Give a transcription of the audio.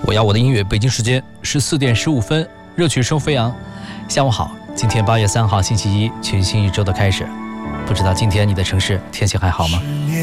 我要我的音乐，北京时间14点15分，热曲声飞扬。下午好，今天8月3号星期一，全新一周的开始。不知道今天你的城市天气还好吗？